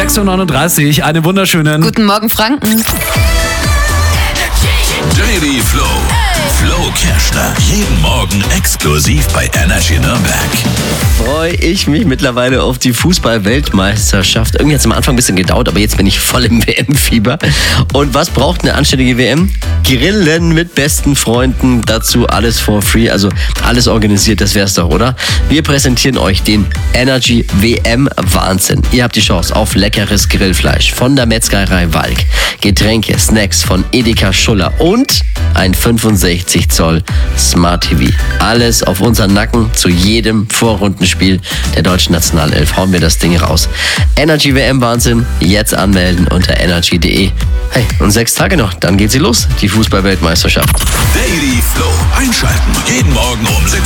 6:39 Uhr, einen wunderschönen Guten Morgen, Franken. Daily Flow. Flo Kerschner. Jeden Morgen exklusiv bei Energy Nürnberg. Freue ich mich mittlerweile auf die Fußball-Weltmeisterschaft. Irgendwie hat es am Anfang ein bisschen gedauert, aber jetzt bin ich voll im WM-Fieber. Und was braucht eine anständige WM? Grillen mit besten Freunden, dazu alles for free, also alles organisiert, das wär's doch, oder? Wir präsentieren euch den Energy WM Wahnsinn. Ihr habt die Chance auf leckeres Grillfleisch von der Metzgerei Walk, Getränke, Snacks von Edeka Schuller und ein 65 Zoll Smart TV. Alles auf unseren Nacken zu jedem Vorrundenspiel der deutschen Nationalelf. Hauen wir das Ding raus. Energy WM Wahnsinn, jetzt anmelden unter energy.de. Hey, und 6 Tage noch, dann geht sie los, die Fußball-Weltmeisterschaft. Daily Flow. Einschalten. Jeden Morgen um 6:30